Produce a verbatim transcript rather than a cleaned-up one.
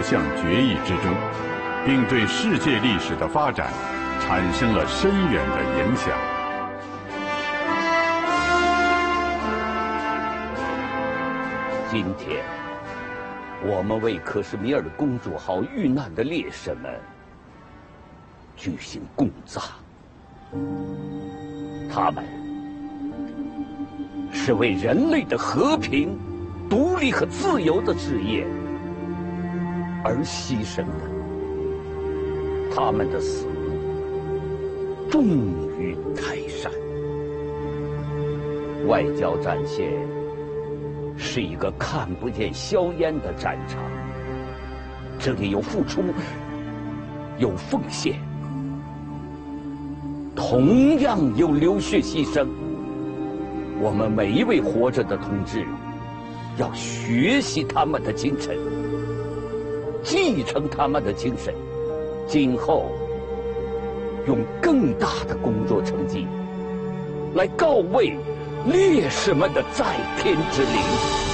项决议之中，并对世界历史的发展产生了深远的影响。 今天，我们为克什米尔公主号遇难的烈士们举行共葬。他们是为人类的和平、独立和自由的事业而牺牲的。他们的死重于泰山。外交战线是一个看不见硝烟的战场，这里有付出，有奉献，同样有流血牺牲。我们每一位活着的同志，要学习他们的精神，继承他们的精神，今后用更大的工作成绩来告慰烈士们的在天之灵。